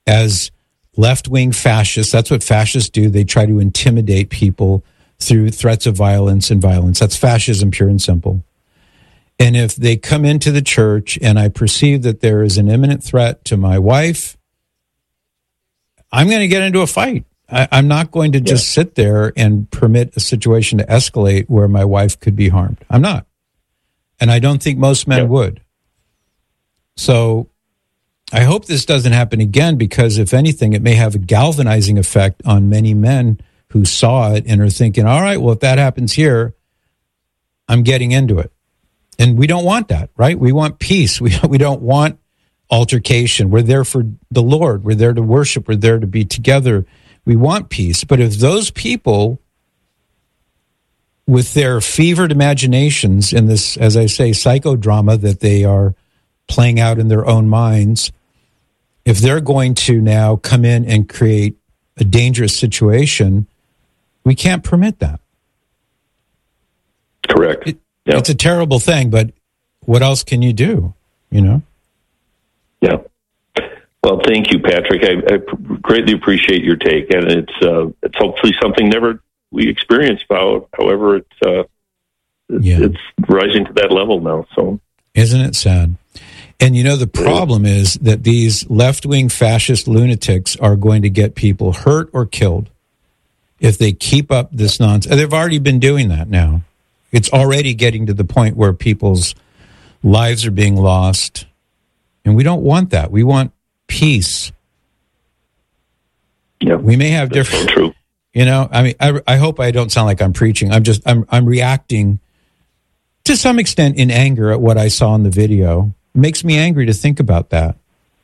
as left-wing fascists. That's what fascists do. They try to intimidate people through threats of violence and violence. That's fascism, pure and simple. And if they come into the church and I perceive that there is an imminent threat to my wife, I'm going to get into a fight. I'm not going to just sit there and permit a situation to escalate where my wife could be harmed. I'm not. And I don't think most men would. So I hope this doesn't happen again, because if anything, it may have a galvanizing effect on many men who saw it and are thinking, all right, well, if that happens here, I'm getting into it. And we don't want that, right? We want peace. We don't want altercation. We're there for the Lord. We're there to worship. We're there to be together. We want peace. But if those people, with their fevered imaginations in this, as I say, psychodrama that they are playing out in their own minds, if they're going to now come in and create a dangerous situation, we can't permit that. Correct. It's a terrible thing, but what else can you do, Yeah. Well, thank you, Patrick. I greatly appreciate your take, and it's hopefully something never we experience. However, it's rising to that level now. So, isn't it sad? And the problem is that these left-wing fascist lunatics are going to get people hurt or killed if they keep up this nonsense. They've already been doing that now. It's already getting to the point where people's lives are being lost. And we don't want that. We want peace. Yeah, we may have different. So true. I hope I don't sound like I'm preaching. I'm reacting to some extent in anger at what I saw in the video. It makes me angry to think about that.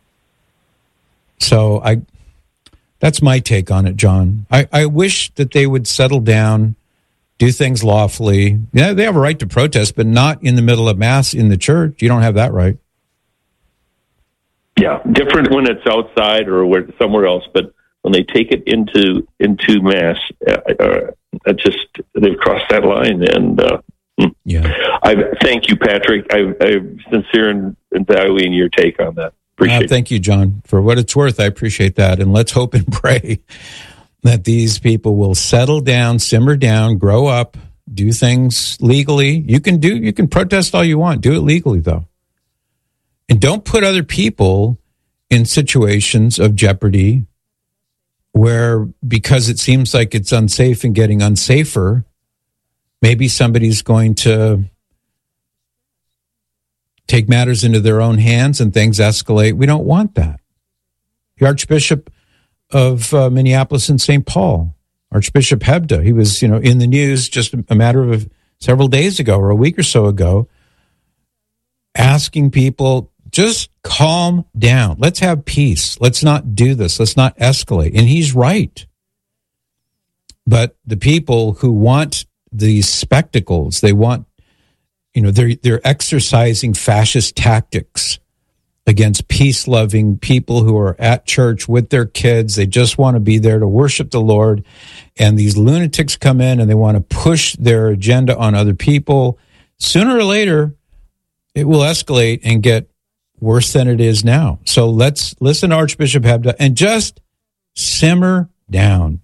So that's my take on it, John. I wish that they would settle down, do things lawfully. Yeah, they have a right to protest, but not in the middle of mass in the church. You don't have that right. Yeah, different when it's outside or somewhere else, but when they take it into mass, they've crossed that line. And I thank you, Patrick. I'm sincere in valuing your take on that. Appreciate it. Thank you, John, for what it's worth. I appreciate that, and let's hope and pray that these people will settle down, simmer down, grow up, do things legally. You can protest all you want. Do it legally, though. And don't put other people in situations of jeopardy where, because it seems like it's unsafe and getting unsafer, maybe somebody's going to take matters into their own hands and things escalate. We don't want that. The Archbishop of Minneapolis and St. Paul, Archbishop Hebda, he was, in the news just a matter of several days ago or a week or so ago, asking people, just calm down. Let's have peace. Let's not do this. Let's not escalate. And he's right. But the people who want these spectacles, they want, they're exercising fascist tactics against peace-loving people who are at church with their kids. They just want to be there to worship the Lord. And these lunatics come in and they want to push their agenda on other people. Sooner or later, it will escalate and get worse than it is now. So let's listen to Archbishop Hebda and just simmer down.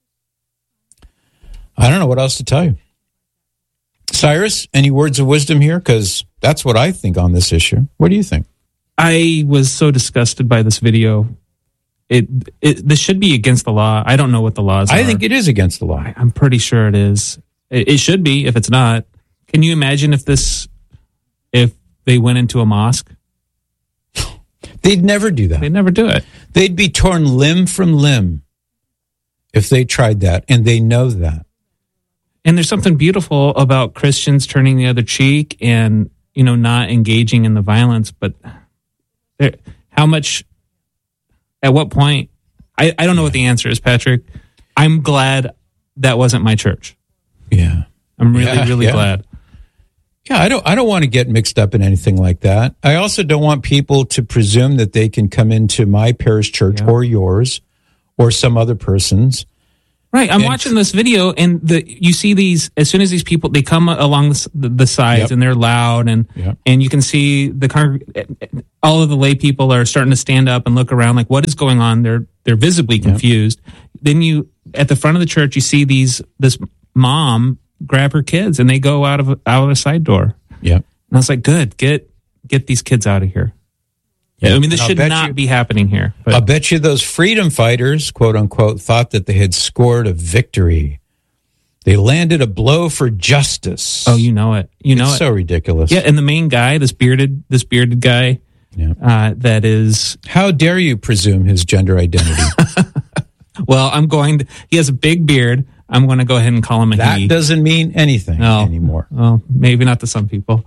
I don't know what else to tell you. Cyrus, any words of wisdom here? Because that's what I think on this issue. What do you think? I was so disgusted by this video. This should be against the law. I don't know what the laws are. I think it is against the law. I'm pretty sure it is. It should be if it's not. Can you imagine if they went into a mosque? They'd never do that. They'd never do it. They'd be torn limb from limb if they tried that, and they know that. And there's something beautiful about Christians turning the other cheek and, not engaging in the violence. But how much, at what point, I don't know what the answer is, Patrick. I'm glad that wasn't my church. Yeah. I'm really glad. Yeah, I don't want to get mixed up in anything like that. I also don't want people to presume that they can come into my parish church or yours or some other person's Right. I'm watching this video, and you see these, as soon as these people, they come along the sides, and they're loud, and you can see all of the lay people are starting to stand up and look around like, what is going on? They're visibly confused. Then at the front of the church, you see this mom grab her kids, and they go out of a side door. Yeah. And I was like, good, get these kids out of here. Yeah, I mean, this should not be happening here. But I'll bet you those freedom fighters, quote unquote, thought that they had scored a victory. They landed a blow for justice. Oh, you know it. It's so ridiculous. Yeah, and the main guy, this bearded guy, that is. How dare you presume his gender identity? Well, he has a big beard. I'm going to go ahead and call him a he. That doesn't mean anything anymore. Well, maybe not to some people.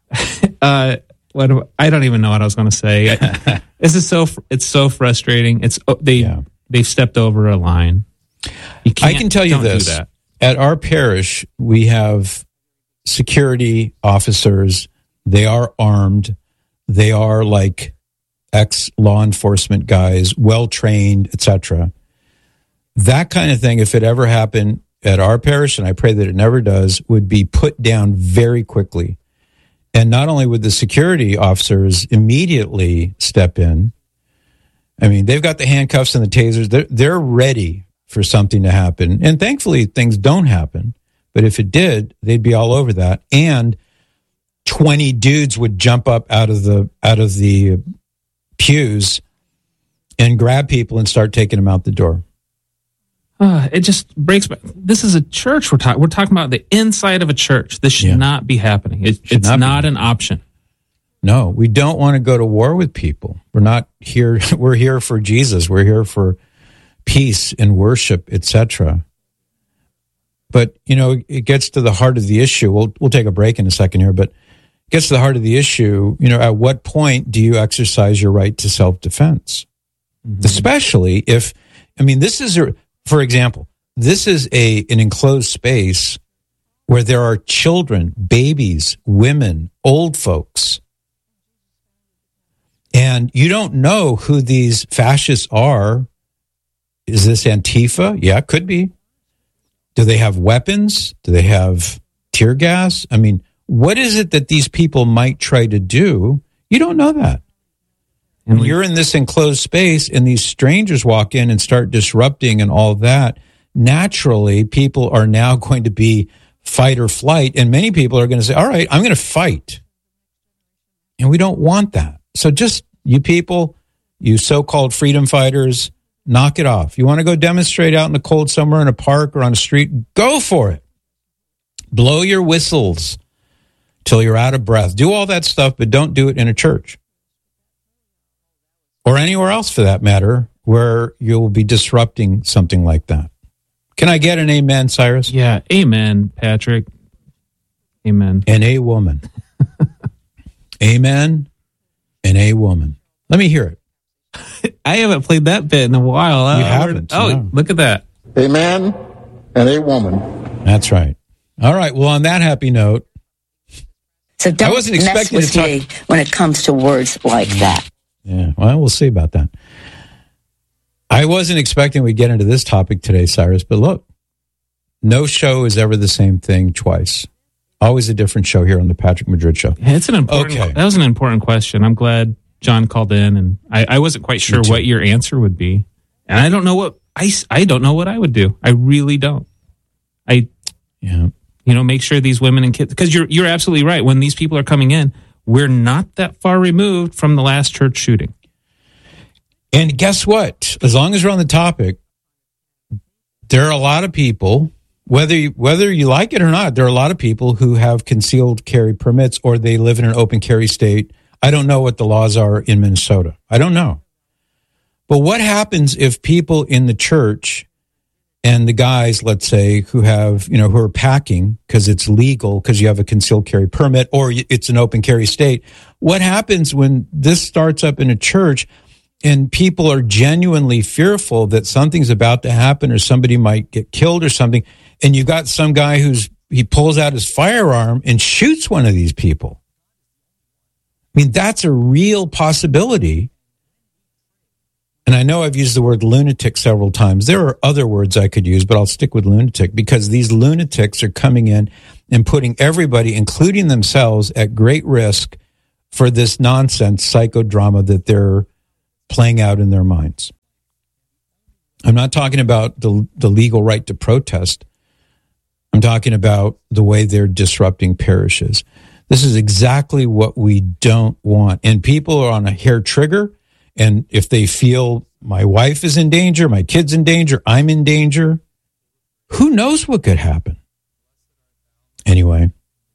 I don't even know what I was going to say. This is it's so frustrating. They've stepped over a line. I can tell you this: at our parish, we have security officers. They are armed. They are like ex-law enforcement guys, well trained, etc. That kind of thing, if it ever happened at our parish, and I pray that it never does, would be put down very quickly. And not only would the security officers immediately step in, I mean, they've got the handcuffs and the tasers. They're ready for something to happen. And thankfully, things don't happen. But if it did, they'd be all over that. And 20 dudes would jump up out of the pews and grab people and start taking them out the door. It just breaks. This is a church. We're talking about the inside of a church. This should not be happening. It's not an option. No, we don't want to go to war with people. We're not here. We're here for Jesus. We're here for peace and worship, etc. But it gets to the heart of the issue. We'll take a break in a second here, but it gets to the heart of the issue. At what point do you exercise your right to self-defense? Mm-hmm. Especially if, this is for example, this is an enclosed space where there are children, babies, women, old folks. And you don't know who these fascists are. Is this Antifa? Yeah, it could be. Do they have weapons? Do they have tear gas? What is it that these people might try to do? You don't know that. And you're in this enclosed space and these strangers walk in and start disrupting and all that. Naturally, people are now going to be fight or flight. And many people are going to say, all right, I'm going to fight. And we don't want that. So just you people, you so-called freedom fighters, knock it off. You want to go demonstrate out in the cold somewhere in a park or on a street? Go for it. Blow your whistles till you're out of breath. Do all that stuff, but don't do it in a church. Or anywhere else, for that matter, where you'll be disrupting something like that. Can I get an amen, Cyrus? Yeah, amen, Patrick. Amen. And a woman. Amen and a woman. Let me hear it. I haven't played that bit in a while. You haven't? No. Look at that. Amen and a woman. That's right. All right. Well, on that happy note, so don't mess with me when it comes to words like that. Yeah, well, we'll see about that. I wasn't expecting we'd get into this topic today, Cyrus, but look, no show is ever the same thing twice. Always a different show here on the Patrick Madrid Show. Yeah, that was an important question. I'm glad John called in, and I wasn't quite sure what your answer would be. And I don't know what I don't know what I would do. I really don't. Make sure these women and kids, because you're absolutely right. When these people are coming in, we're not that far removed from the last church shooting. And guess what? As long as we're on the topic, there are a lot of people, whether you like it or not, there are a lot of people who have concealed carry permits or they live in an open carry state. I don't know what the laws are in Minnesota. I don't know. But what happens if people in the church and the guys, let's say, who have, who are packing because it's legal, because you have a concealed carry permit or it's an open carry state. What happens when this starts up in a church and people are genuinely fearful that something's about to happen or somebody might get killed or something, and you got some guy he pulls out his firearm and shoots one of these people? That's a real possibility. And I know I've used the word lunatic several times. There are other words I could use, but I'll stick with lunatic because these lunatics are coming in and putting everybody, including themselves, at great risk for this nonsense psychodrama that they're playing out in their minds. I'm not talking about the legal right to protest. I'm talking about the way they're disrupting parishes. This is exactly what we don't want. And people are on a hair trigger. And if they feel my wife is in danger, my kid's in danger, I'm in danger, who knows what could happen? Anyway.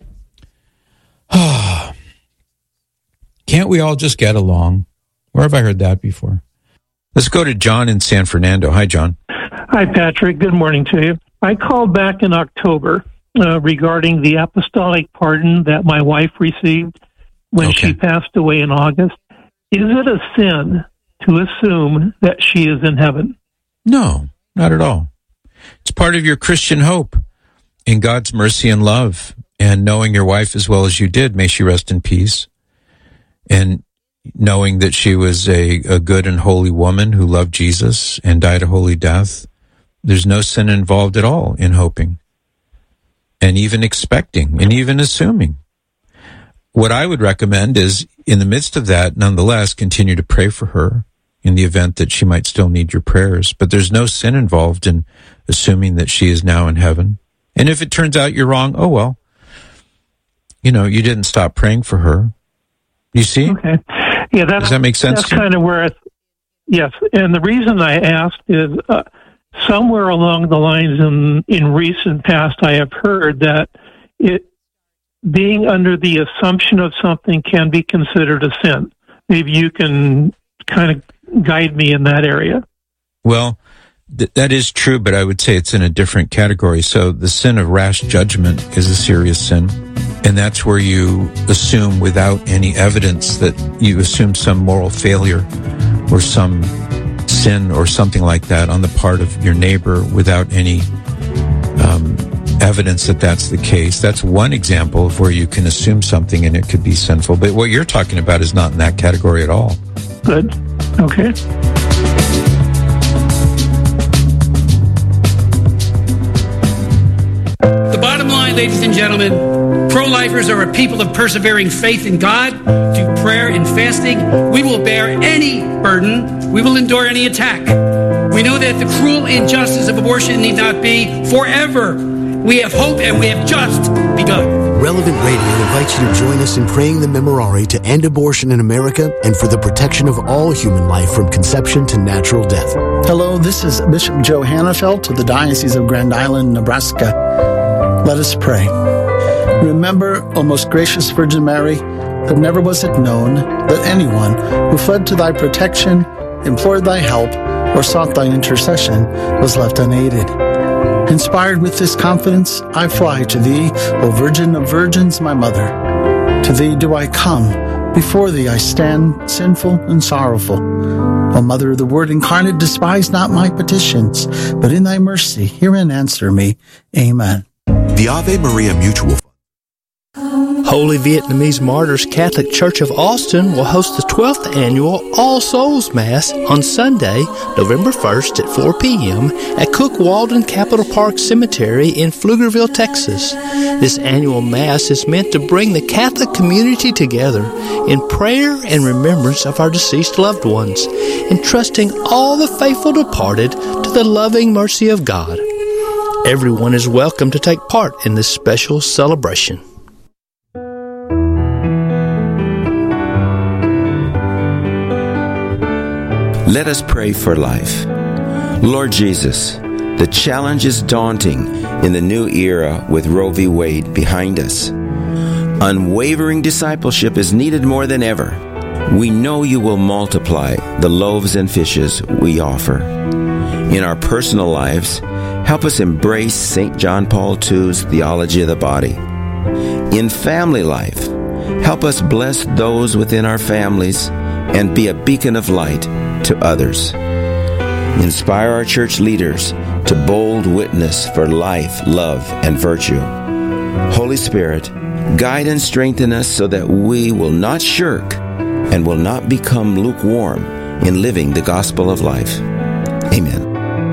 Can't we all just get along? Where have I heard that before? Let's go to John in San Fernando. Hi, John. Hi, Patrick. Good morning to you. I called back in October regarding the apostolic pardon that my wife received when she passed away in August. Is it a sin to assume that she is in heaven? No, not at all. It's part of your Christian hope in God's mercy and love, and knowing your wife as well as you did, may she rest in peace, and knowing that she was a good and holy woman who loved Jesus and died a holy death. There's no sin involved at all in hoping and even expecting and even assuming. What I would recommend is, in the midst of that, nonetheless, continue to pray for her in the event that she might still need your prayers. But there's no sin involved in assuming that she is now in heaven. And if it turns out you're wrong, oh well. You know, you didn't stop praying for her. You see? Okay. Yeah, does that make sense? That's kind of where yes. And the reason I asked is somewhere along the lines in recent past, I have heard that being under the assumption of something can be considered a sin. Maybe you can kind of guide me in that area. Well, that is true, but I would say it's in a different category. So the sin of rash judgment is a serious sin. And that's where you assume without any evidence that you assume some moral failure or some sin or something like that on the part of your neighbor without any evidence that that's the case. That's one example of where you can assume something and it could be sinful. But what you're talking about is not in that category at all. Good. Okay. The bottom line, ladies and gentlemen, pro-lifers are a people of persevering faith in God, through prayer and fasting. We will bear any burden. We will endure any attack. We know that the cruel injustice of abortion need not be forever. We have hope, and we have just begun. Relevant Radio invites you to join us in praying the Memorare to end abortion in America and for the protection of all human life from conception to natural death. Hello, this is Bishop Joe Hannafelt of the Diocese of Grand Island, Nebraska. Let us pray. Remember, O most gracious Virgin Mary, that never was it known that anyone who fled to thy protection, implored thy help, or sought thy intercession was left unaided. Inspired with this confidence, I fly to thee, O Virgin of Virgins, my mother. To thee do I come, before thee I stand, sinful and sorrowful. O Mother of the Word incarnate, despise not my petitions, but in thy mercy hear and answer me. Amen. The Ave Maria Mutual Fund. Holy Vietnamese Martyrs Catholic Church of Austin will host the 12th annual All Souls Mass on Sunday, November 1st at 4 p.m. at Cook Walden Capitol Park Cemetery in Pflugerville, Texas. This annual Mass is meant to bring the Catholic community together in prayer and remembrance of our deceased loved ones, entrusting all the faithful departed to the loving mercy of God. Everyone is welcome to take part in this special celebration. Let us pray for life. Lord Jesus, the challenge is daunting in the new era with Roe v. Wade behind us. Unwavering discipleship is needed more than ever. We know you will multiply the loaves and fishes we offer. In our personal lives, help us embrace St. John Paul II's theology of the body. In family life, help us bless those within our families and be a beacon of light to others. Inspire our church leaders to bold witness for life, love, and virtue. Holy Spirit, guide and strengthen us so that we will not shirk and will not become lukewarm in living the gospel of life. Amen.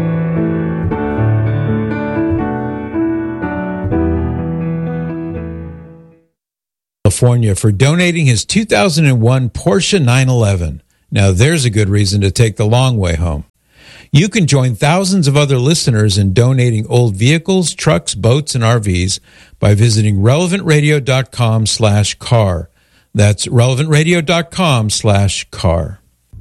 California for donating his 2001 Porsche 911. Now there's a good reason to take the long way home. You can join thousands of other listeners in donating old vehicles, trucks, boats, and RVs by visiting relevantradio.com/car. That's relevantradio.com/car.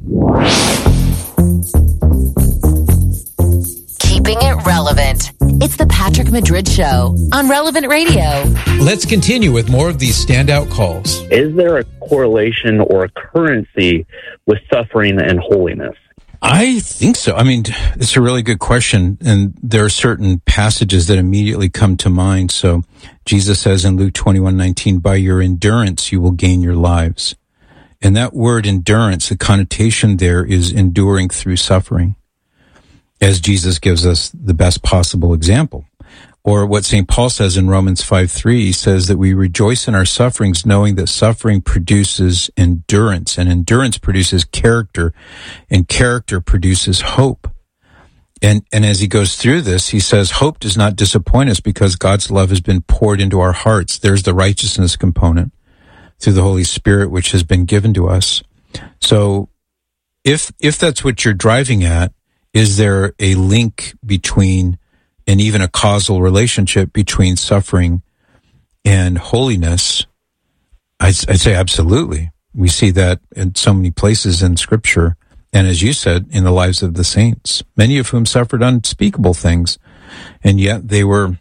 Keeping it relevant. It's the Patrick Madrid Show on Relevant Radio. Let's continue with more of these standout calls. Is there a correlation or a currency with suffering and holiness? I think so. I mean, it's a really good question. And there are certain passages that immediately come to mind. So Jesus says in Luke 21:19, by your endurance, you will gain your lives. And that word endurance, the connotation there is enduring through suffering, as Jesus gives us the best possible example. Or what St. Paul says in Romans 5:3, he says that we rejoice in our sufferings, knowing that suffering produces endurance, and endurance produces character, and character produces hope. And as he goes through this, he says, hope does not disappoint us because God's love has been poured into our hearts. There's the righteousness component through the Holy Spirit, which has been given to us. So if that's what you're driving at, is there a link between, and even a causal relationship between suffering and holiness? I'd say absolutely. We see that in so many places in Scripture, and as you said, in the lives of the saints, many of whom suffered unspeakable things, and yet they were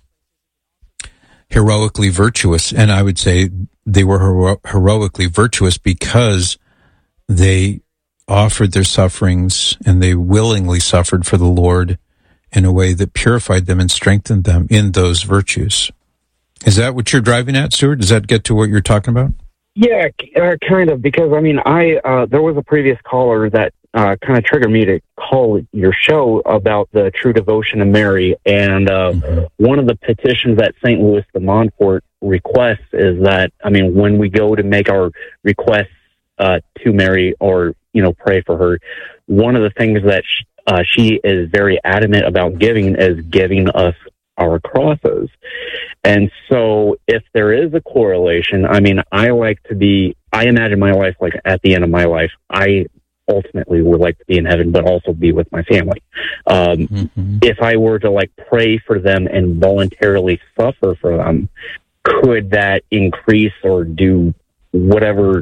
heroically virtuous. And I would say they were heroically virtuous because they offered their sufferings and they willingly suffered for the Lord in a way that purified them and strengthened them in those virtues. Is that what you're driving at, Stuart? Does that get to what you're talking about? Yeah, kind of, because, I mean, there was a previous caller that kind of triggered me to call your show about the true devotion to Mary, and one of the petitions that St. Louis de Montfort requests is that, I mean, when we go to make our requests to Mary or, pray for her, one of the things that she is very adamant about giving is giving us our crosses. And so if there is a correlation, I mean, I imagine my life, like at the end of my life, I ultimately would like to be in heaven, but also be with my family. If I were to pray for them and voluntarily suffer for them, could that increase or do whatever,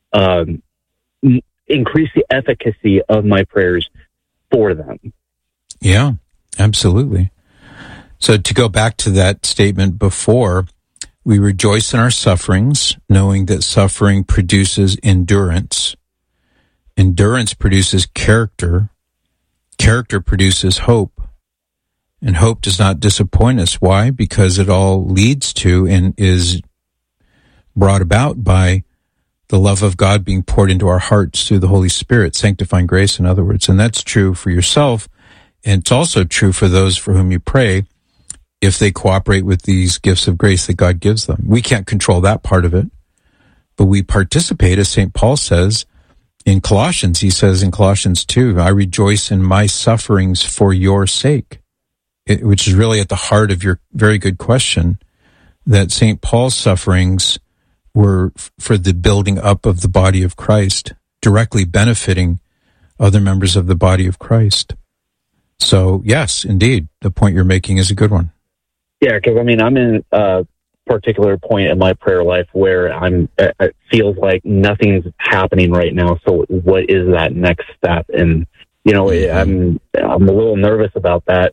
increase the efficacy of my prayers for them? Yeah, absolutely. So to go back to that statement before, we rejoice in our sufferings, knowing that suffering produces endurance. Endurance produces character. Character produces hope. And hope does not disappoint us. Why? Because it all leads to and is brought about by the love of God being poured into our hearts through the Holy Spirit, sanctifying grace, in other words. And that's true for yourself. And it's also true for those for whom you pray, if they cooperate with these gifts of grace that God gives them. We can't control that part of it, but we participate, as St. Paul says in Colossians. He says in Colossians 2, I rejoice in my sufferings for your sake, which is really at the heart of your very good question, that St. Paul's sufferings were for the building up of the body of Christ, directly benefiting other members of the body of Christ. So, yes, indeed, the point you're making is a good one. Yeah, because, I mean, I'm in a particular point in my prayer life where it feels like nothing's happening right now. So what is that next step? And, I'm a little nervous about that.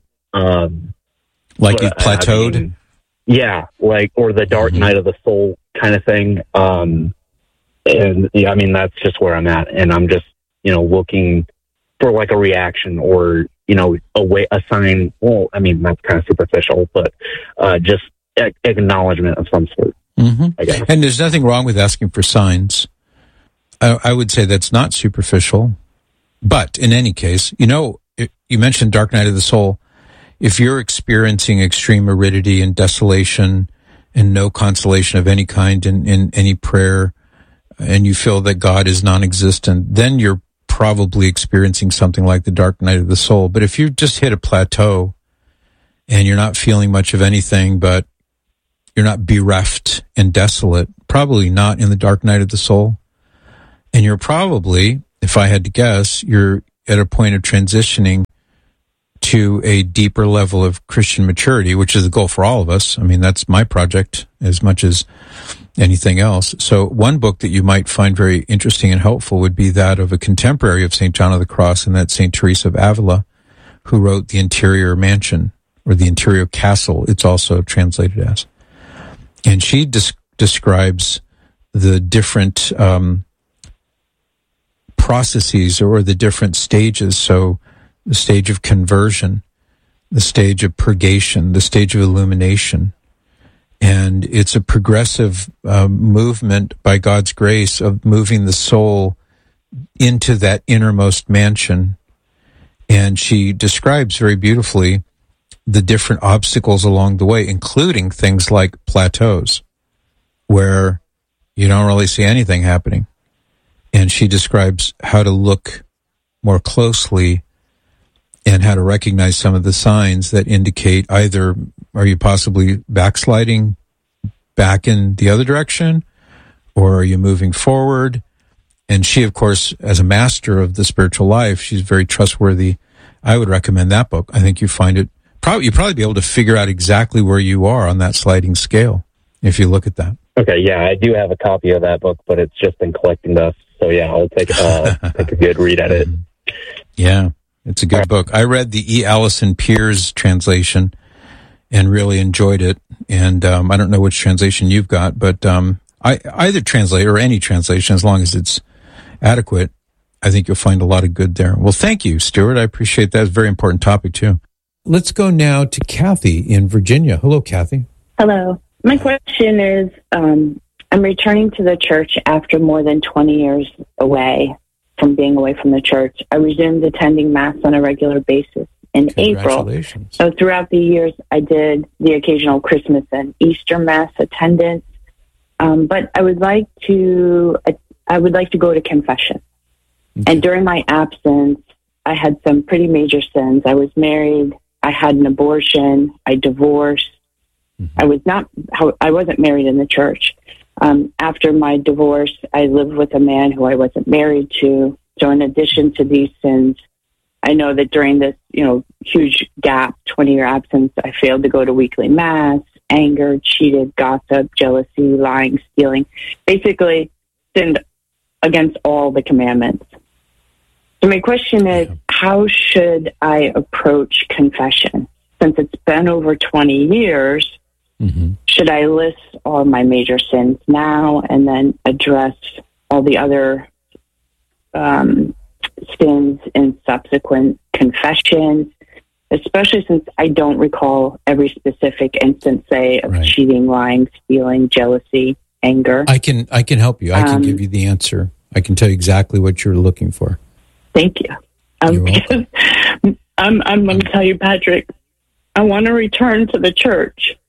Like you've plateaued? I mean, yeah, or the dark night of the soul kind of thing. And, yeah, I mean, that's just where I'm at. And I'm just, looking for a reaction or, a sign. Well, I mean, that's kind of superficial, but just acknowledgement of some sort, I guess. And there's nothing wrong with asking for signs. I would say that's not superficial. But in any case, you mentioned dark night of the soul. If you're experiencing extreme aridity and desolation and no consolation of any kind in any prayer, and you feel that God is non-existent, then you're probably experiencing something like the dark night of the soul. But if you just hit a plateau and you're not feeling much of anything, but you're not bereft and desolate, probably not in the dark night of the soul. And you're probably, if I had to guess, you're at a point of transitioning to a deeper level of Christian maturity, which is the goal for all of us. I mean, that's my project as much as anything else. So one book that you might find very interesting and helpful would be that of a contemporary of St. John of the Cross, and that's St. Teresa of Avila, who wrote The Interior Mansion, or The Interior Castle, it's also translated as. And she describes the different processes or the different stages. So the stage of conversion, the stage of purgation, the stage of illumination. And it's a progressive movement by God's grace of moving the soul into that innermost mansion. And she describes very beautifully the different obstacles along the way, including things like plateaus, where you don't really see anything happening. And she describes how to look more closely and how to recognize some of the signs that indicate either are you possibly backsliding back in the other direction, or are you moving forward? And she, of course, as a master of the spiritual life, she's very trustworthy. I would recommend that book. I think you find it, you'd probably be able to figure out exactly where you are on that sliding scale if you look at that. Okay, yeah, I do have a copy of that book, but it's just been collecting dust. So yeah, I'll take a good read at it. Yeah, it's a good book. I read the E. Allison Pierce translation and really enjoyed it. And I don't know which translation you've got, but either translate or any translation, as long as it's adequate, I think you'll find a lot of good there. Well, thank you, Stuart. I appreciate that. It's a very important topic, too. Let's go now to Kathy in Virginia. Hello, Kathy. Hello. My question is, I'm returning to the church after more than 20 years away from being away from the church. I resumed attending Mass on a regular basis in April. So throughout the years, I did the occasional Christmas and Easter Mass attendance. But I would like to go to confession. Okay. And during my absence, I had some pretty major sins. I was married. I had an abortion. I divorced. Mm-hmm. I wasn't married in the church. After my divorce, I lived with a man who I wasn't married to. So in addition to these sins, I know that during this, huge gap, 20-year absence, I failed to go to weekly Mass, anger, cheated, gossip, jealousy, lying, stealing, basically sinned against all the commandments. So my question is, how should I approach confession? Since it's been over 20 years, mm-hmm. should I list all my major sins now and then address all the other sins in subsequent confessions, especially since I don't recall every specific instance, say, of cheating, lying, stealing, jealousy, anger? I can help you. I can give you the answer. I can tell you exactly what you're looking for. Thank you. Because I'm going to tell you, Patrick, I want to return to the church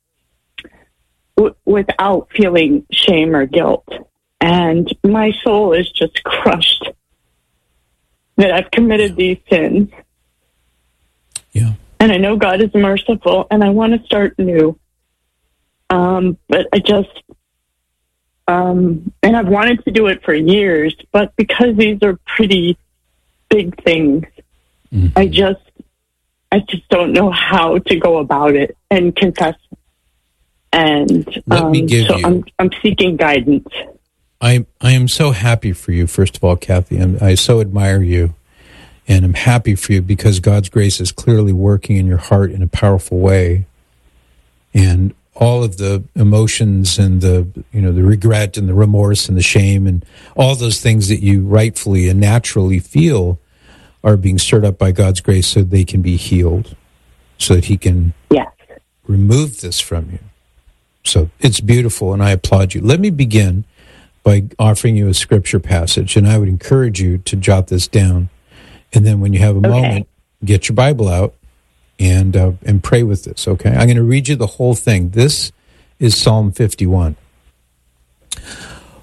without feeling shame or guilt. And my soul is just crushed that I've committed these sins. Yeah. And I know God is merciful, and I want to start new. But I just, and I've wanted to do it for years, but because these are pretty big things, mm-hmm. I just don't know how to go about it and confess. And let me give you. I'm seeking guidance. I am so happy for you, first of all, Kathy. I so admire you, and I'm happy for you because God's grace is clearly working in your heart in a powerful way. And all of the emotions and the regret and the remorse and the shame and all those things that you rightfully and naturally feel are being stirred up by God's grace so they can be healed, so that He can remove this from you. So it's beautiful, and I applaud you. Let me begin by offering you a scripture passage, and I would encourage you to jot this down. And then when you have a moment, get your Bible out and pray with this, okay? I'm going to read you the whole thing. This is Psalm 51.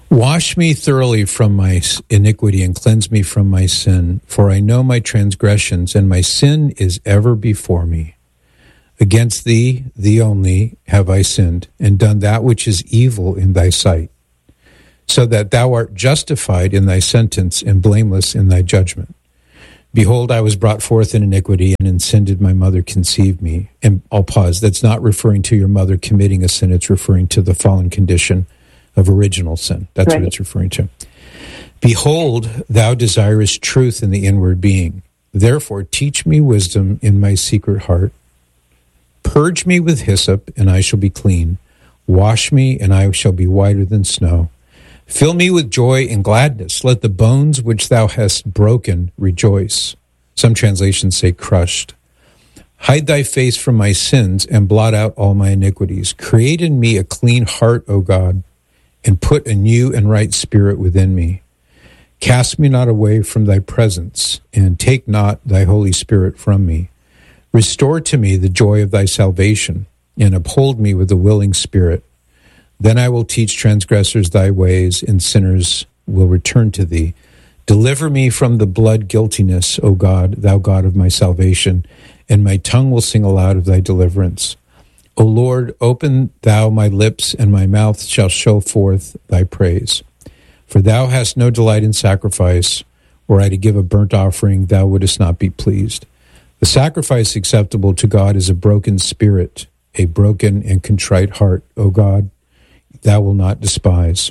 Wash me thoroughly from my iniquity and cleanse me from my sin, for I know my transgressions, and my sin is ever before me. Against thee, thee only, have I sinned, and done that which is evil in thy sight, so that thou art justified in thy sentence and blameless in thy judgment. Behold, I was brought forth in iniquity, and in sin did my mother conceive me. And I'll pause. That's not referring to your mother committing a sin. It's referring to the fallen condition of original sin. That's right. What it's referring to. Behold, thou desirest truth in the inward being. Therefore, teach me wisdom in my secret heart. Purge me with hyssop, and I shall be clean. Wash me, and I shall be whiter than snow. Fill me with joy and gladness. Let the bones which thou hast broken rejoice. Some translations say crushed. Hide thy face from my sins and blot out all my iniquities. Create in me a clean heart, O God, and put a new and right spirit within me. Cast me not away from thy presence, and take not thy Holy Spirit from me. Restore to me the joy of thy salvation, and uphold me with a willing spirit. Then I will teach transgressors thy ways, and sinners will return to thee. Deliver me from the blood guiltiness, O God, thou God of my salvation, and my tongue will sing aloud of thy deliverance. O Lord, open thou my lips, and my mouth shall show forth thy praise. For thou hast no delight in sacrifice. Were I to give a burnt offering, thou wouldest not be pleased. The sacrifice acceptable to God is a broken spirit, a broken and contrite heart, O God, thou wilt not despise.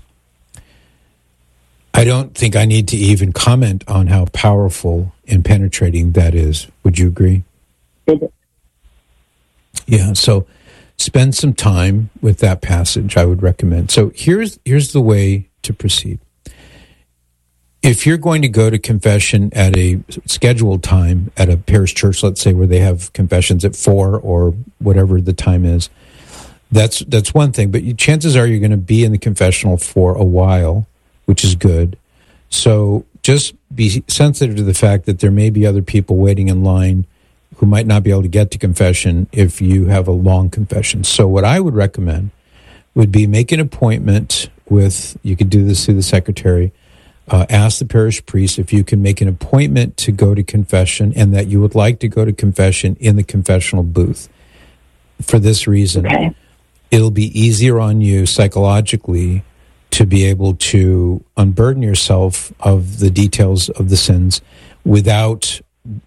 I don't think I need to even comment on how powerful and penetrating that is. Would you agree? Yeah, so spend some time with that passage, I would recommend. So here's the way to proceed. If you're going to go to confession at a scheduled time at a parish church, let's say, where they have confessions at 4 or whatever the time is, that's one thing. But chances are you're going to be in the confessional for a while, which is good. So just be sensitive to the fact that there may be other people waiting in line who might not be able to get to confession if you have a long confession. So what I would recommend would be make an appointment with, you could do this through the secretary, ask the parish priest if you can make an appointment to go to confession and that you would like to go to confession in the confessional booth. For this reason, it'll be easier on you psychologically to be able to unburden yourself of the details of the sins without,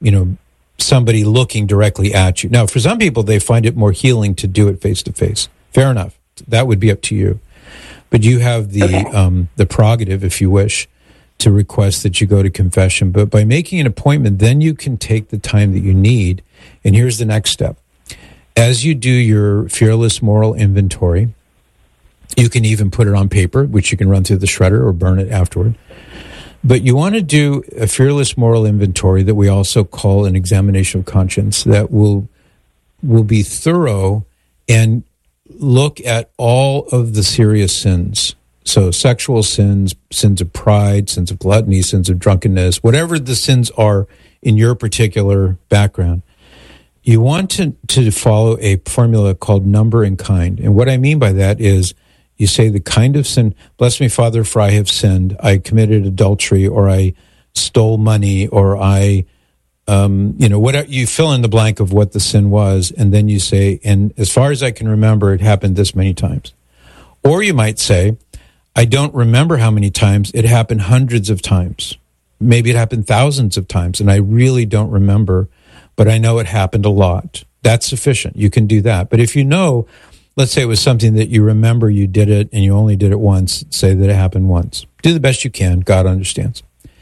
somebody looking directly at you. Now, for some people, they find it more healing to do it face to face. Fair enough. That would be up to you. But you have the prerogative, if you wish, to request that you go to confession. But by making an appointment, then you can take the time that you need. And here's the next step. As you do your fearless moral inventory, you can even put it on paper, which you can run through the shredder or burn it afterward. But you want to do a fearless moral inventory that we also call an examination of conscience that will be thorough and look at all of the serious sins. So sexual sins, sins of pride, sins of gluttony, sins of drunkenness, whatever the sins are in your particular background. You want to follow a formula called number and kind. And what I mean by that is you say the kind of sin, bless me, Father, for I have sinned. I committed adultery, or I stole money, or I, whatever, you fill in the blank of what the sin was. And then you say, and as far as I can remember, it happened this many times. Or you might say, I don't remember how many times. It happened hundreds of times. Maybe it happened thousands of times, and I really don't remember, but I know it happened a lot. That's sufficient. You can do that. But if you know, let's say it was something that you remember you did it and you only did it once, say that it happened once. Do the best you can. God understands.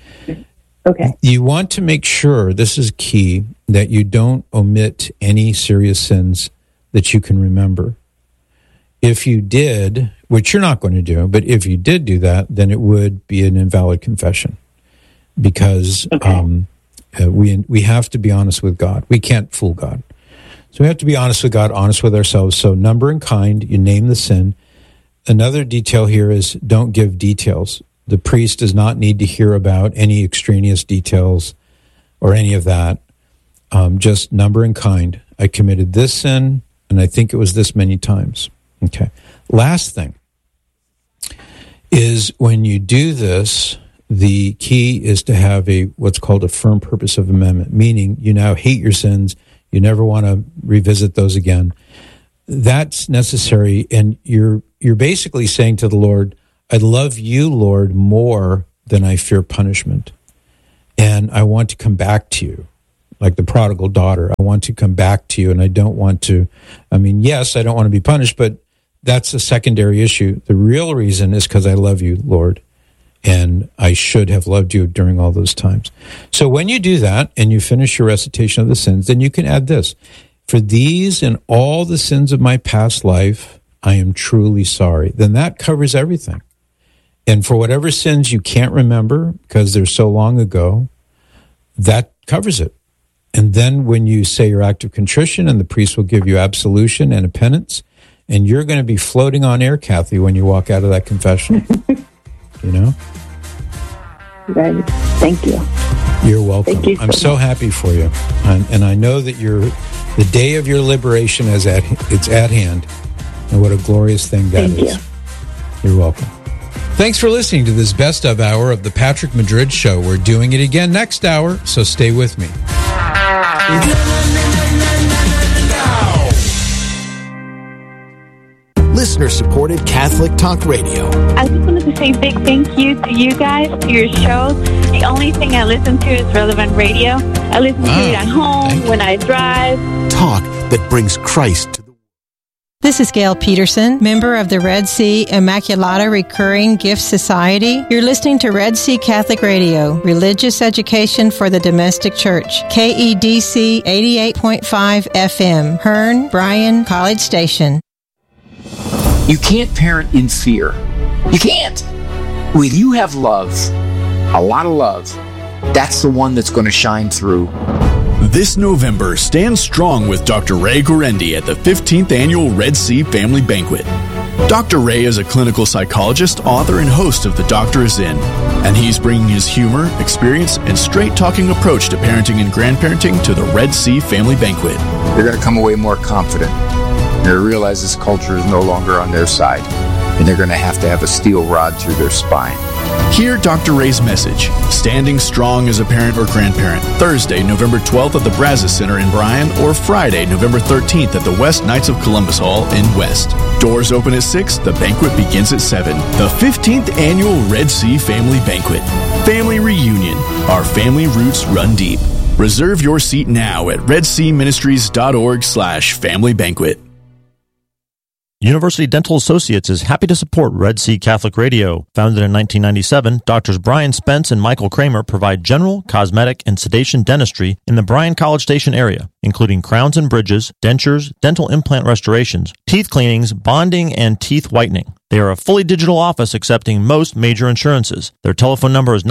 Okay. You want to make sure, this is key, that you don't omit any serious sins that you can remember. If you did, which you're not going to do, but if you did do that, then it would be an invalid confession, because we have to be honest with God. We can't fool God. So we have to be honest with God, honest with ourselves. So number and kind, you name the sin. Another detail here is don't give details. The priest does not need to hear about any extraneous details or any of that. Just number and kind. I committed this sin, and I think it was this many times. Okay. Last thing is when you do this, the key is to have what's called a firm purpose of amendment, meaning you now hate your sins. You never want to revisit those again. That's necessary. And you're basically saying to the Lord, I love you, Lord, more than I fear punishment. And I want to come back to you, like the prodigal daughter. I want to come back to you, and I don't want to, yes, I don't want to be punished, but that's a secondary issue. The real reason is because I love you, Lord, and I should have loved you during all those times. So when you do that and you finish your recitation of the sins, then you can add this. For these and all the sins of my past life, I am truly sorry. Then that covers everything. And for whatever sins you can't remember because they're so long ago, that covers it. And then when you say your act of contrition, and the priest will give you absolution and a penance, and you're going to be floating on air, Kathy, when you walk out of that confession. You know? Right. Thank you. You're welcome. Thank you I'm so happy for you. And I know that the day of your liberation it's at hand. And what a glorious thing that is. Thank you. You're welcome. Thanks for listening to this best of hour of the Patrick Madrid Show. We're doing it again next hour, so stay with me. Listener-supported Catholic Talk Radio. I just wanted to say a big thank you to you guys, to your show. The only thing I listen to is Relevant Radio. I listen to it at home, when I drive. Talk that brings Christ to the world. This is Gail Peterson, member of the Red Sea Immaculata Recurring Gift Society. You're listening to Red Sea Catholic Radio, religious education for the domestic church. KEDC 88.5 FM, Hearn, Bryan, College Station. You can't parent in fear. You can't. When you have love, a lot of love, that's the one that's going to shine through. This November, stand strong with Dr. Ray Guarendi at the 15th Annual Red Sea Family Banquet. Dr. Ray is a clinical psychologist, author, and host of The Doctor Is In, and he's bringing his humor, experience, and straight-talking approach to parenting and grandparenting to the Red Sea Family Banquet. They're going to come away more confident. They realize this culture is no longer on their side, and they're going to have a steel rod through their spine. Hear Dr. Ray's message, Standing Strong as a Parent or Grandparent, Thursday, November 12th at the Brazos Center in Bryan, or Friday, November 13th at the West Knights of Columbus Hall in West. Doors open at 6, the banquet begins at 7. The 15th Annual Red Sea Family Banquet. Family Reunion. Our family roots run deep. Reserve your seat now at redseaministries.org/familybanquet. University Dental Associates is happy to support Red Sea Catholic Radio. Founded in 1997, Drs. Brian Spence and Michael Kramer provide general, cosmetic, and sedation dentistry in the Bryan College Station area, including crowns and bridges, dentures, dental implant restorations, teeth cleanings, bonding, and teeth whitening. They are a fully digital office accepting most major insurances. Their telephone number is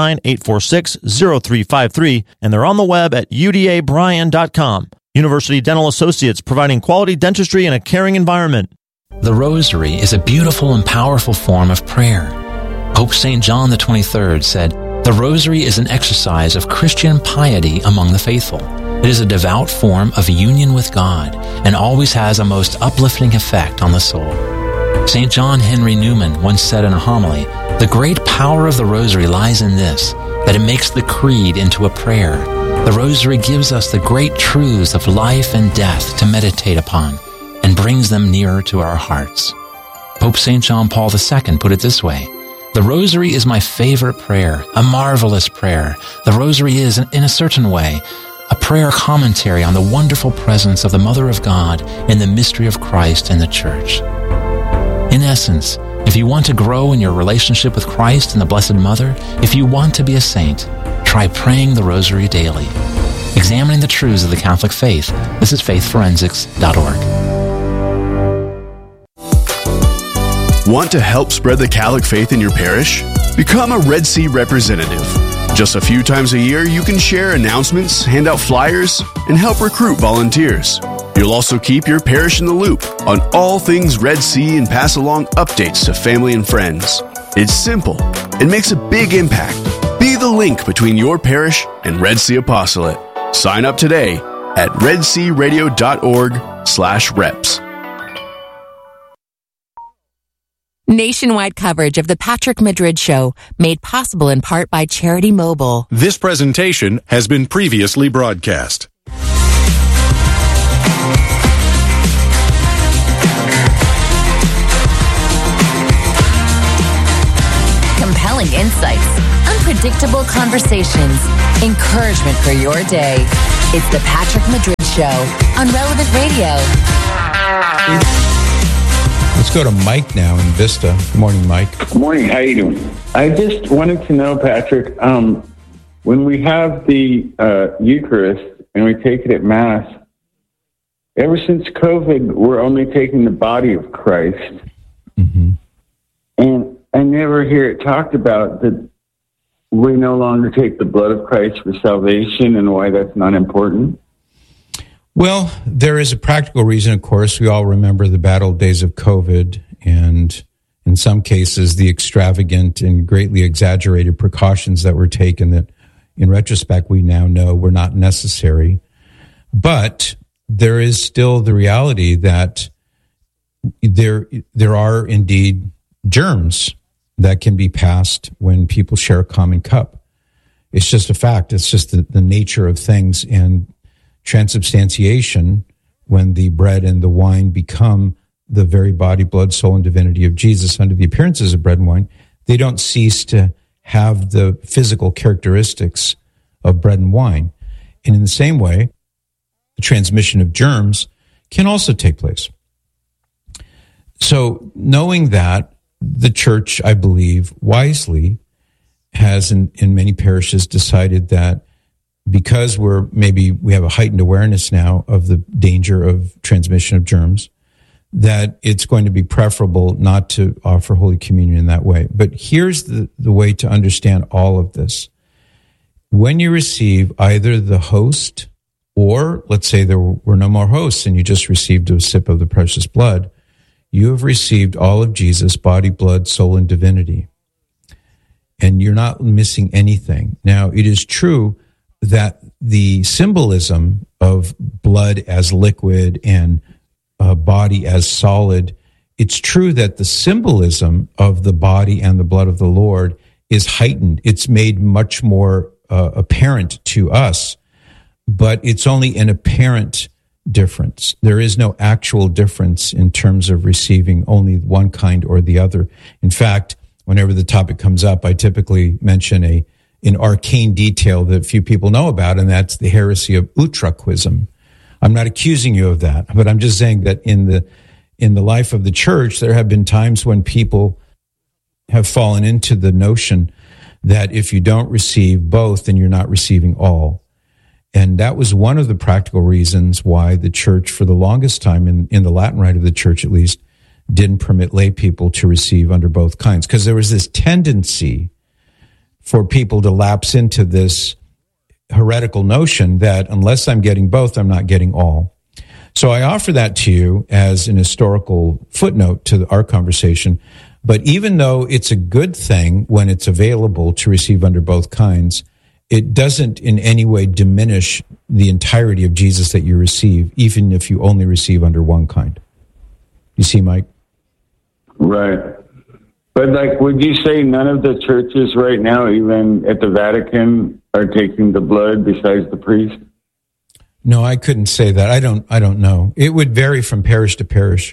979-846-0353, and they're on the web at udabryan.com. University Dental Associates, providing quality dentistry in a caring environment. The Rosary is a beautiful and powerful form of prayer. Pope St. John the 23rd said, "The Rosary is an exercise of Christian piety among the faithful. It is a devout form of union with God and always has a most uplifting effect on the soul." St. John Henry Newman once said in a homily, "The great power of the Rosary lies in this, that it makes the creed into a prayer. The Rosary gives us the great truths of life and death to meditate upon and brings them nearer to our hearts." Pope St. John Paul II put it this way, "The Rosary is my favorite prayer, a marvelous prayer. The Rosary is, in a certain way, a prayer commentary on the wonderful presence of the Mother of God in the mystery of Christ and the Church." In essence, if you want to grow in your relationship with Christ and the Blessed Mother, if you want to be a saint, try praying the Rosary daily. Examining the truths of the Catholic faith. This is faithforensics.org. Want to help spread the Catholic faith in your parish? Become a Red Sea representative. Just a few times a year, you can share announcements, hand out flyers, and help recruit volunteers. You'll also keep your parish in the loop on all things Red Sea and pass along updates to family and friends. It's simple and makes a big impact. Be the link between your parish and Red Sea Apostolate. Sign up today at redsearadio.org/reps. Nationwide coverage of the Patrick Madrid Show, made possible in part by Charity Mobile. This presentation has been previously broadcast. Compelling insights, unpredictable conversations, encouragement for your day. It's the Patrick Madrid Show on Relevant Radio. Let's go to Mike now in Vista. Good morning, Mike. Good morning. How you doing? I just wanted to know, Patrick, when we have the Eucharist and we take it at Mass, ever since COVID, we're only taking the body of Christ. Mm-hmm. And I never hear it talked about that we no longer take the blood of Christ for salvation and why that's not important. Well, there is a practical reason, of course. We all remember the bad old days of COVID and, in some cases, the extravagant and greatly exaggerated precautions that were taken that, in retrospect, we now know were not necessary. But there is still the reality that there are indeed germs that can be passed when people share a common cup. It's just a fact. It's just the nature of things. And transubstantiation, when the bread and the wine become the very body, blood, soul, and divinity of Jesus under the appearances of bread and wine, they don't cease to have the physical characteristics of bread and wine. And in the same way, the transmission of germs can also take place. So knowing that, the church, I believe, wisely has in many parishes decided that because we have a heightened awareness now of the danger of transmission of germs, that it's going to be preferable not to offer Holy Communion in that way. But here's the way to understand all of this. When you receive either the host, or let's say there were no more hosts and you just received a sip of the precious blood, you have received all of Jesus' body, blood, soul, and divinity. And you're not missing anything. Now, it is true that the symbolism of blood as liquid and body as solid, it's true that the symbolism of the body and the blood of the Lord is heightened. It's made much more apparent to us, but it's only an apparent difference. There is no actual difference in terms of receiving only one kind or the other. In fact, whenever the topic comes up, I typically mention an arcane detail that few people know about, and that's the heresy of Utraquism. I'm not accusing you of that, but I'm just saying that in the life of the church, there have been times when people have fallen into the notion that if you don't receive both, then you're not receiving all. And that was one of the practical reasons why the church, for the longest time, in the Latin Rite of the church at least, didn't permit lay people to receive under both kinds, because there was this tendency for people to lapse into this heretical notion that unless I'm getting both, I'm not getting all. So I offer that to you as an historical footnote to our conversation. But even though it's a good thing when it's available to receive under both kinds, it doesn't in any way diminish the entirety of Jesus that you receive, even if you only receive under one kind. You see, Mike? Right. But would you say none of the churches right now, even at the Vatican, are taking the blood besides the priest? No, I couldn't say that. I don't know. It would vary from parish to parish.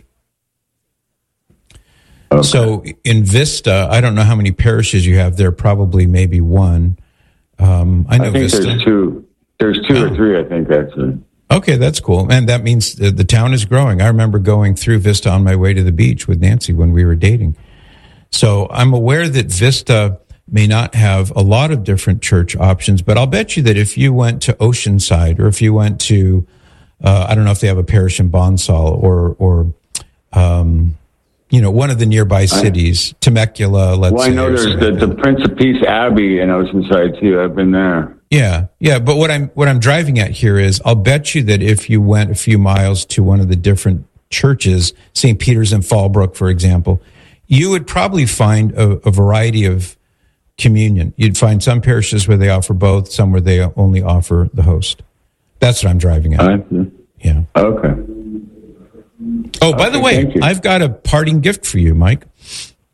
Okay. So in Vista, I don't know how many parishes you have there. Probably maybe one. I think Vista. There's two. There's two or three, I think, actually. Okay, that's cool. And that means the town is growing. I remember going through Vista on my way to the beach with Nancy when we were dating. So I'm aware that Vista may not have a lot of different church options, but I'll bet you that if you went to Oceanside, or if you went to, I don't know if they have a parish in Bonsall, or one of the nearby cities, Temecula, let's say. Well, I know there's the Prince of Peace Abbey in Oceanside, too. I've been there. Yeah. But what I'm driving at here is, I'll bet you that if you went a few miles to one of the different churches, St. Peter's in Fallbrook, for example, you would probably find a variety of communion. You'd find some parishes where they offer both, some where they only offer the host. That's what I'm driving at. Yeah. Okay. Oh, by the way, I've got a parting gift for you, Mike.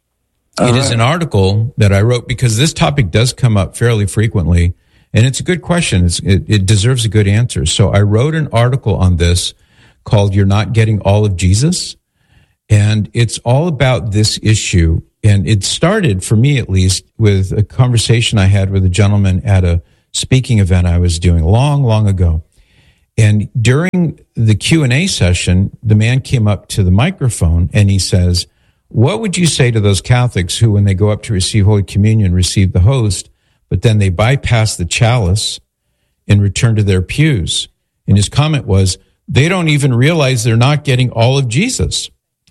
It is an article that I wrote because this topic does come up fairly frequently, and it's a good question. It deserves a good answer. So I wrote an article on this called "You're Not Getting All of Jesus," and it's all about this issue. And it started, for me at least, with a conversation I had with a gentleman at a speaking event I was doing long, long ago. And during the Q&A session, the man came up to the microphone and he says, "What would you say to those Catholics who, when they go up to receive Holy Communion, receive the host, but then they bypass the chalice and return to their pews?" And his comment was, "They don't even realize they're not getting all of Jesus."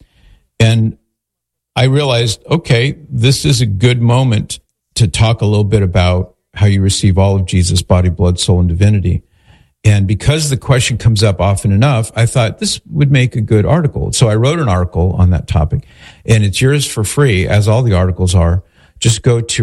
And I realized, okay, this is a good moment to talk a little bit about how you receive all of Jesus' body, blood, soul, and divinity. And because the question comes up often enough, I thought this would make a good article. So I wrote an article on that topic, and it's yours for free, as all the articles are. Just go to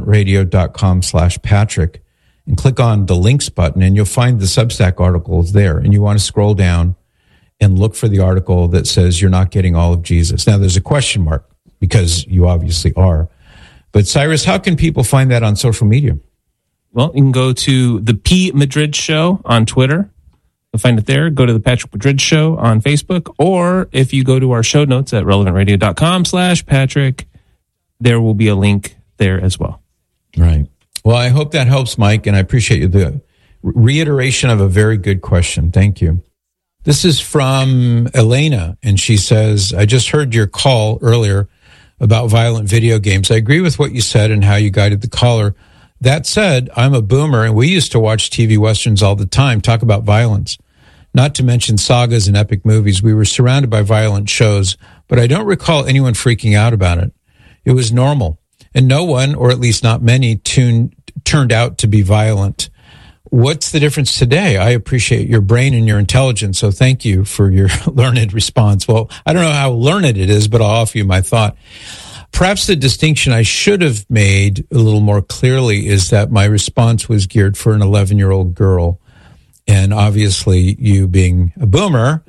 relevantradio.com/Patrick and click on the links button, and you'll find the Substack articles there. And you want to scroll down and look for the article that says "You're Not Getting All of Jesus." Now, there's a question mark because you obviously are. But Cyrus, how can people find that on social media? Well, you can go to the P. Madrid Show on Twitter. You'll find it there. Go to the Patrick Madrid Show on Facebook. Or if you go to our show notes at relevantradio.com/Patrick, there will be a link there as well. Right. Well, I hope that helps, Mike, and I appreciate the reiteration of a very good question. Thank you. This is from Elena, and she says, "I just heard your call earlier about violent video games. I agree with what you said and how you guided the caller. That said, I'm a boomer, and we used to watch TV Westerns all the time, talk about violence. Not to mention sagas and epic movies. We were surrounded by violent shows, but I don't recall anyone freaking out about it. It was normal, and no one, or at least not many, turned out to be violent. What's the difference today? I appreciate your brain and your intelligence, so thank you for your learned response." Well, I don't know how learned it is, but I'll offer you my thought. Perhaps the distinction I should have made a little more clearly is that my response was geared for an 11-year-old girl. And obviously, you being a boomer,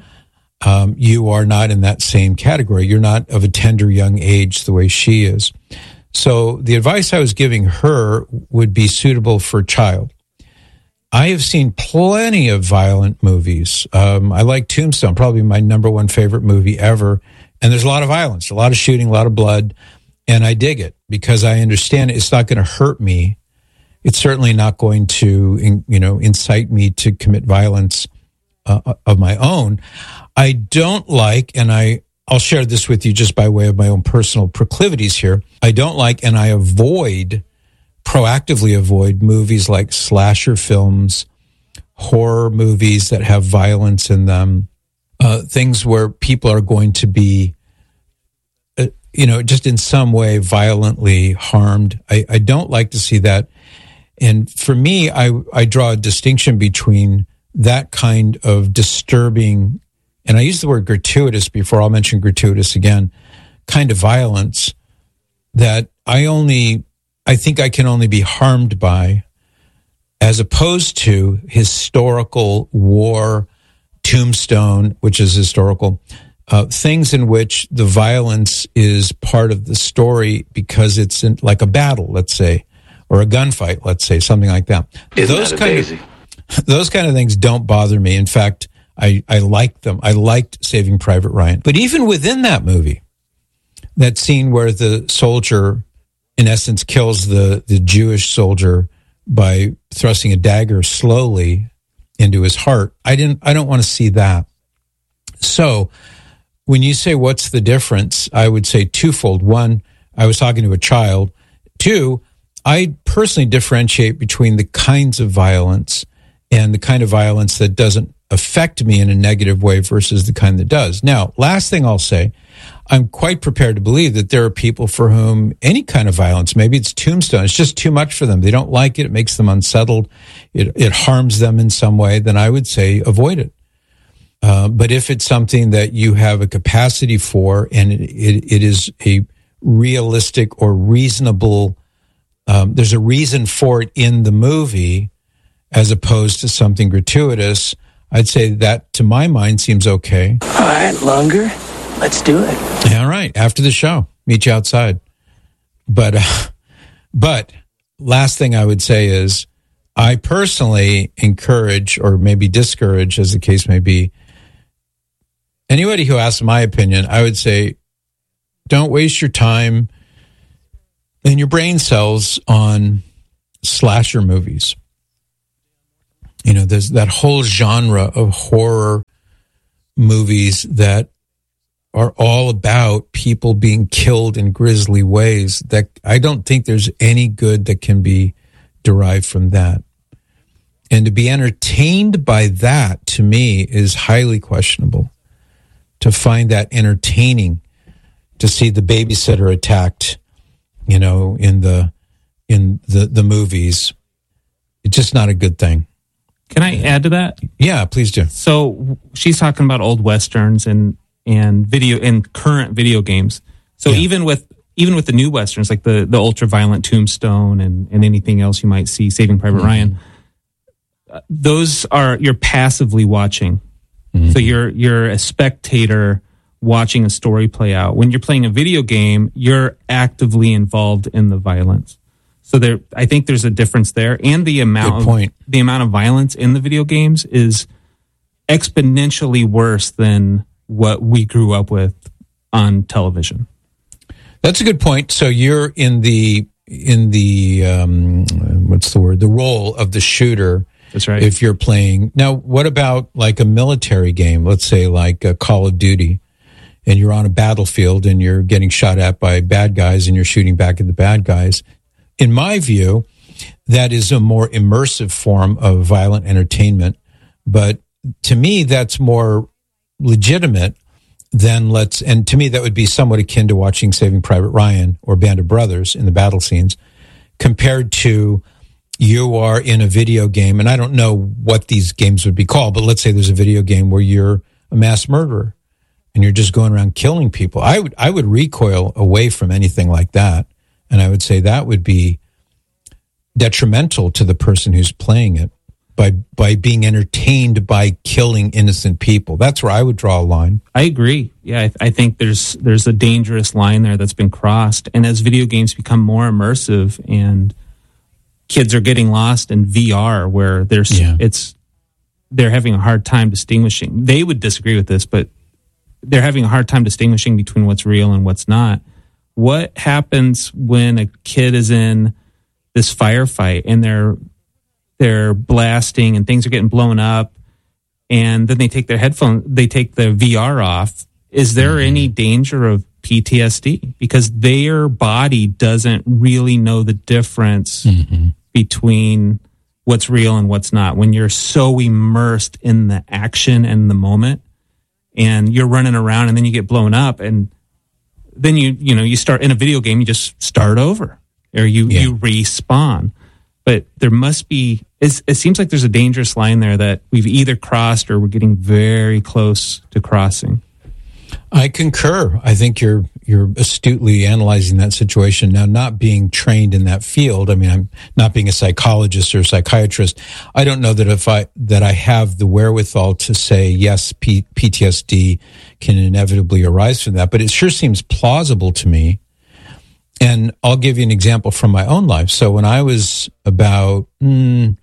you are not in that same category. You're not of a tender young age the way she is. So the advice I was giving her would be suitable for a child. I have seen plenty of violent movies. I like Tombstone, probably my number one favorite movie ever. And there's a lot of violence, a lot of shooting, a lot of blood. And I dig it because I understand it's not going to hurt me. It's certainly not going to, incite me to commit violence of my own. I don't like, and I'll share this with you just by way of my own personal proclivities here. I don't like, and I proactively avoid movies like slasher films, horror movies that have violence in them, things where people are going to be, just in some way violently harmed. I don't like to see that. And for me, I draw a distinction between that kind of disturbing, and I use the word gratuitous before, I'll mention gratuitous again, kind of violence that I think I can only be harmed by, as opposed to historical war, Tombstone, which is historical, things in which the violence is part of the story because it's like a battle, let's say, or a gunfight, let's say, something like that. Those kind of things don't bother me. In fact, I like them. I liked Saving Private Ryan. But even within that movie, that scene where the soldier, in essence, kills the Jewish soldier by thrusting a dagger slowly into his heart, I don't want to see that. So when you say what's the difference, I would say twofold. One, I was talking to a child. Two, I personally differentiate between the kinds of violence and the kind of violence that doesn't affect me in a negative way versus the kind that does. Now, last thing I'll say, I'm quite prepared to believe that there are people for whom any kind of violence, maybe it's Tombstone, it's just too much for them. They don't like it. It makes them unsettled. It harms them in some way. Then I would say avoid it. But if it's something that you have a capacity for and it is a realistic or reasonable, there's a reason for it in the movie as opposed to something gratuitous, I'd say that, to my mind, seems okay. All right, longer. Let's do it. All right. After the show, meet you outside. But last thing I would say is I personally encourage, or maybe discourage, as the case may be, anybody who asks my opinion, I would say, don't waste your time and your brain cells on slasher movies. You know, there's that whole genre of horror movies that are all about people being killed in grisly ways. That I don't think there's any good that can be derived from that. And to be entertained by that, to me, is highly questionable. To find that entertaining, to see the babysitter attacked, you know, in the movies, it's just not a good thing. Can I add to that? Yeah, please do. So she's talking about old westerns and current video games. So even with the new westerns, like the ultra violent Tombstone and anything else you might see, Saving Private Ryan, those are, you're passively watching. So you're a spectator watching a story play out. When you're playing a video game, you're actively involved in the violence. So I think there's a difference there, and the amount of violence in the video games is exponentially worse than what we grew up with on television. That's a good point. So you're in the what's the word? The role of the shooter. That's right. If you're playing now, what about like a military game? Let's say like a Call of Duty, and you're on a battlefield and you're getting shot at by bad guys and you're shooting back at the bad guys. In my view, that is a more immersive form of violent entertainment. But to me, that's more legitimate than and to me, that would be somewhat akin to watching Saving Private Ryan or Band of Brothers in the battle scenes, compared to you are in a video game. And I don't know what these games would be called, but let's say there's a video game where you're a mass murderer and you're just going around killing people. I would recoil away from anything like that. And I would say that would be detrimental to the person who's playing it by being entertained by killing innocent people. That's where I would draw a line. I agree. Yeah, I think there's a dangerous line there that's been crossed. And as video games become more immersive and kids are getting lost in VR, where they're having a hard time distinguishing. They would disagree with this, but they're having a hard time distinguishing between what's real and what's not. What happens when a kid is in this firefight and they're blasting and things are getting blown up, and then they take their they take the VR off? Is there any danger of PTSD? Because their body doesn't really know the difference between what's real and what's not. When you're so immersed in the action and the moment, and you're running around and then you get blown up, and then you start in a video game, you just start over, or you respawn. But there must be, it seems like there's a dangerous line there that we've either crossed or we're getting very close to crossing. I concur. I think you're astutely analyzing that situation. Now, not being trained in that field, I mean, I'm not being a psychologist or a psychiatrist. I don't know that I have the wherewithal to say, yes, PTSD can inevitably arise from that, but it sure seems plausible to me. And I'll give you an example from my own life. So when I was about 9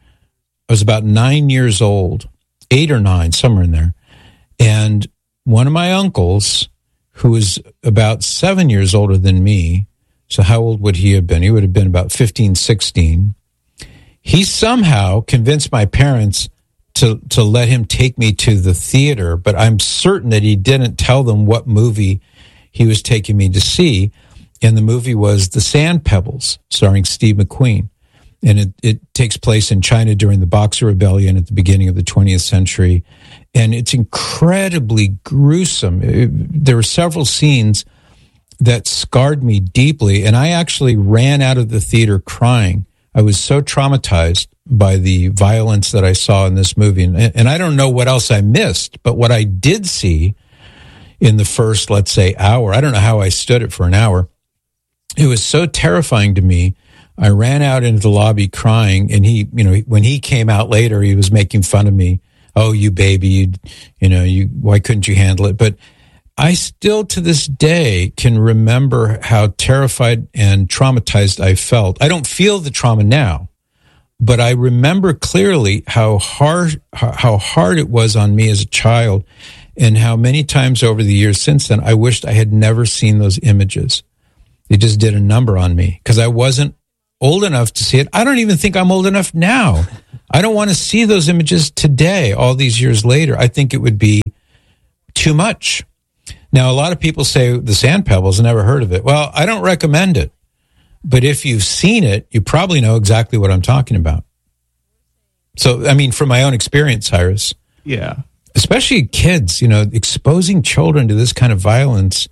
years old, 8 or 9, somewhere in there, and one of my uncles, who was about 7 years older than me, so how old would he have been? He would have been about 15, 16. He somehow convinced my parents to let him take me to the theater, but I'm certain that he didn't tell them what movie he was taking me to see. And the movie was The Sand Pebbles, starring Steve McQueen. And it takes place in China during the Boxer Rebellion at the beginning of the 20th century. And it's incredibly gruesome. There were several scenes that scarred me deeply. And I actually ran out of the theater crying. I was so traumatized by the violence that I saw in this movie. And I don't know what else I missed, but what I did see in the first, let's say, hour, I don't know how I stood it for an hour. It was so terrifying to me. I ran out into the lobby crying, and he, when he came out later, he was making fun of me. Oh, you baby, why couldn't you handle it? But I still to this day can remember how terrified and traumatized I felt. I don't feel the trauma now, but I remember clearly how hard it was on me as a child, and how many times over the years since then I wished I had never seen those images. It just did a number on me because I wasn't old enough to see it. I don't even think I'm old enough now. I don't want to see those images today, all these years later. I think it would be too much. Now, a lot of people say the Sand Pebbles, never heard of it. Well, I don't recommend it. But if you've seen it, you probably know exactly what I'm talking about. So, I mean, from my own experience, Cyrus. Yeah. Especially kids, exposing children to this kind of violence,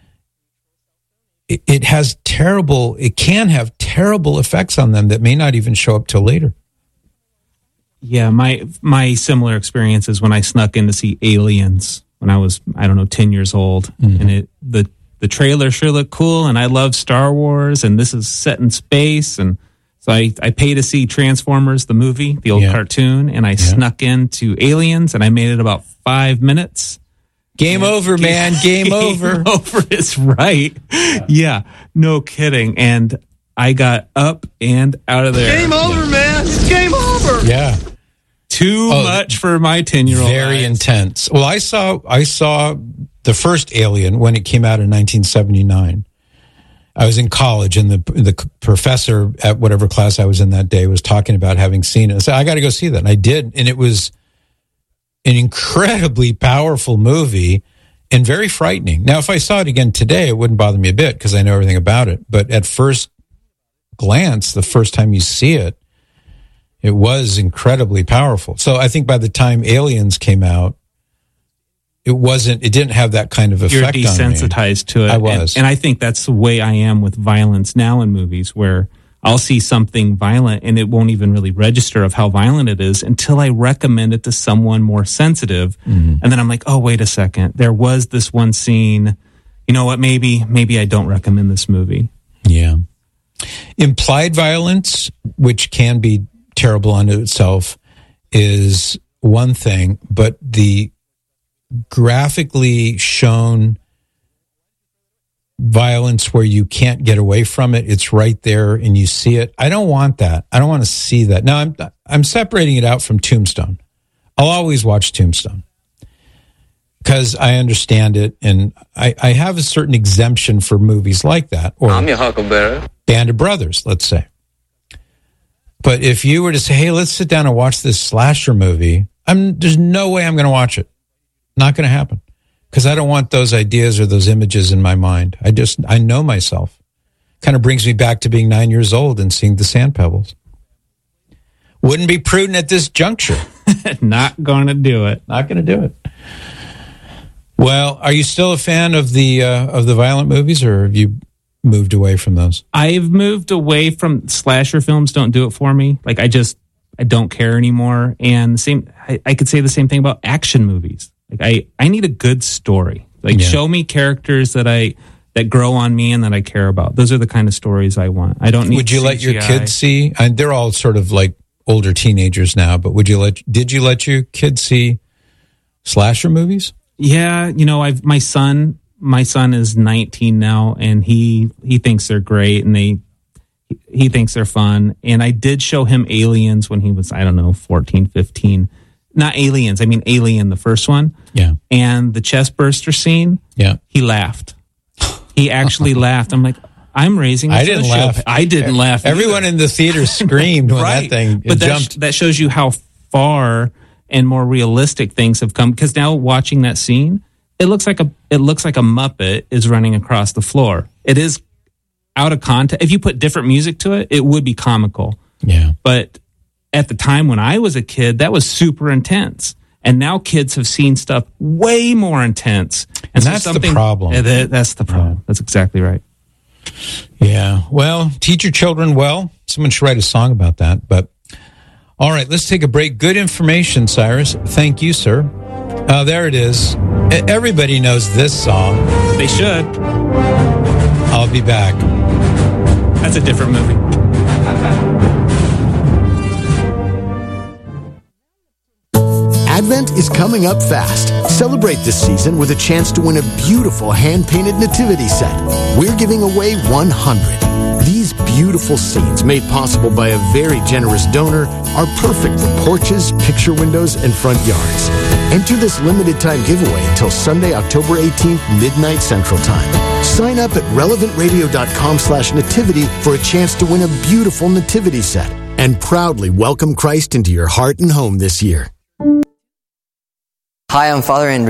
it can have terrible effects on them that may not even show up till later. Yeah, my similar experience is when I snuck in to see Aliens when I was, 10 years old. Mm-hmm. And the trailer sure looked cool, and I love Star Wars, and this is set in space. And so I paid to see Transformers, the movie, the old cartoon, and I snuck into Aliens, and I made it about 5 minutes. Game over, man. Game over. Game over is right. Yeah, no kidding. And I got up and out of there. Game over, man. It's game over. Yeah. Too much for my 10-year-old. Very intense. Well, I saw the first Alien when it came out in 1979. I was in college, and the professor at whatever class I was in that day was talking about having seen it. I said, I got to go see that. And I did. And it was an incredibly powerful movie and very frightening. Now, if I saw it again today, it wouldn't bother me a bit because I know everything about it. But at first glance, the first time you see it, it was incredibly powerful. So I think by the time Aliens came out, it didn't have that kind of effect on me. You're desensitized to it. I was. And I think that's the way I am with violence now in movies, where I'll see something violent and it won't even really register of how violent it is until I recommend it to someone more sensitive. Mm-hmm. And then I'm like, oh, wait a second. There was this one scene. You know what? Maybe I don't recommend this movie. Yeah. Implied violence, which can be terrible unto itself, is one thing, but the graphically shown violence where you can't get away from it, it's right there and you see it. I don't want that. I don't want to see that. Now, I'm separating it out from Tombstone. I'll always watch Tombstone because I understand it, and I have a certain exemption for movies like that. Or I'm your Huckleberry. Band of Brothers, let's say. But if you were to say, hey, let's sit down and watch this slasher movie, there's no way I'm going to watch it. Not going to happen. Because I don't want those ideas or those images in my mind. I know myself. Kind of brings me back to being 9 years old and seeing the Sand Pebbles. Wouldn't be prudent at this juncture. Not going to do it. Not going to do it. Well, are you still a fan of the violent movies, or have you moved away from those? I've moved away from slasher films. Don't do it for me. Like I don't care anymore. And I could say the same thing about action movies. Like I need a good story. Like show me characters that grow on me and that I care about. Those are the kind of stories I want. I don't need. Would you CGI. let your kids see? And they're all sort of like older teenagers now, but did you let your kids see slasher movies? Yeah, my son is 19 now, and he thinks they're great, and he thinks they're fun. And I did show him Aliens when he was, 14, 15. Not Aliens, I mean Alien, the first one. Yeah. And the chest burster scene. Yeah. He laughed. He actually laughed. I'm like, I'm raising. I didn't laugh. I didn't laugh. Everyone in the theater screamed when that thing jumped. That shows you how far and more realistic things have come. Because now watching that scene, it looks like a Muppet is running across the floor. It is out of context. If you put different music to it, it would be comical. Yeah. But at the time when I was a kid, that was super intense. And now kids have seen stuff way more intense. And that's the problem. That's the problem. Yeah. That's exactly right. Yeah. Well, teach your children well. Someone should write a song about that. But all right, let's take a break. Good information, Cyrus. Thank you, sir. There it is. Everybody knows this song. They should. I'll be back. That's a different movie. Advent is coming up fast. Celebrate this season with a chance to win a beautiful hand-painted nativity set. We're giving away 100. These beautiful scenes, made possible by a very generous donor, are perfect for porches, picture windows, and front yards. Enter this limited-time giveaway until Sunday, October 18th, midnight Central Time. Sign up at relevantradio.com/nativity for a chance to win a beautiful nativity set and proudly welcome Christ into your heart and home this year. Hi, I'm Father Andrew.